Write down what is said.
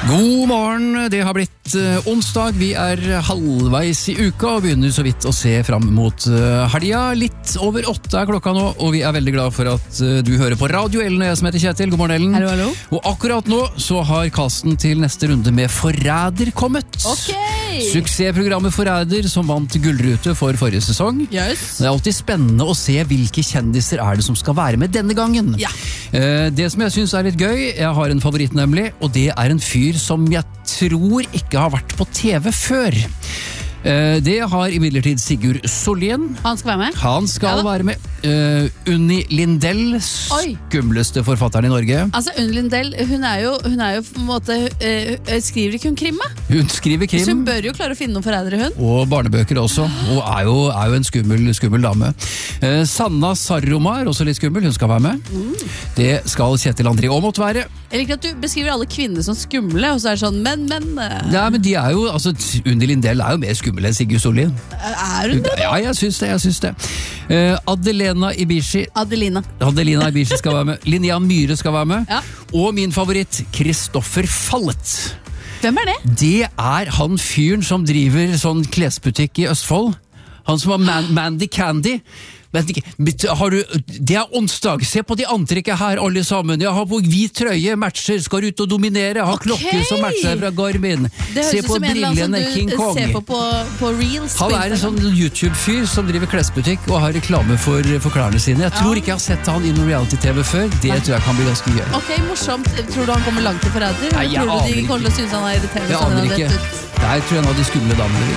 God morgen, det har blitt onsdag, vi halvveis i uka og begynner så vidt å se fram mot helga. Litt over 8 klokka nå, og vi veldig glad for at du hører på Radio Ellen, og jeg som heter Kjetil. God morgen, Ellen. Hallo, hallo. Og akkurat nå så har casten til neste runde med Forræder kommet. Ok! Suksessprogrammet Forræder som vant gullrute for forrige sesong. Yes. Det alltid spennende å se hvilke kjendiser det som skal være med denne gangen. Ja. Det som jeg synes litt gøy, jeg har en favoritt nemlig, og det en fyr som jeg tror ikke har vært på TV før. Det har imidlertid Sigurd Sollien. Han skal være med? Han skal være med. Unni Lindell, skumleste forfatteren i Norge. Altså, Unni Lindell, hun er jo på en måte, skriver ikke hun krim, da? Hun skriver krim. Så hun bør jo klare å finne noen forrædere, hun. Og barnebøker også, og er jo en skummel dame. Sanna Sarromar, også litt skummel, hun skal være med. Det skal Kjetil André Aamodt være. Jeg liker at du beskriver alle kvinner som skumle, og så det sånn, men... Ja, men de jo, altså, Unni Lindell jo mer skummel enn Sigurd Sollien. Hun det? Ja, jeg synes det. Adelina Ibishi. Adelina Ibishi skal være med. Linnea Myhre skal være med. Ja. Og min favoritt, Kristoffer Fallet. Hvem det? Det han fyren som driver sånn klesbutikk i Østfold. Han som var Mandy Candy. Det onsdag, se på de antrekket her alle sammen. Jeg har på hvit trøye, matcher, skal ut og dominere. Har klokke som matcher fra Garmin. Se på brillene, King Kong. Se på Reels. Han en sånn YouTube-fyr som driver klesbutikk og har reklame for klærne sine. Jeg tror ikke jeg har sett han i noen reality-tv før. Det tror jeg kan bli ganske gøy. Ok, morsomt. Tror du han kommer langt til Forræder? Nei, jeg tror du de aner kommer til å synes han irriterende? Jeg aner ikke. Det tror jeg en av de skumle damene vil.